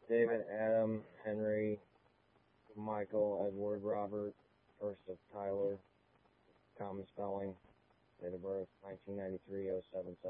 David, Adam, Henry, Michael, Edward, Robert, first of Tyler, common spelling, date of birth 1993 077.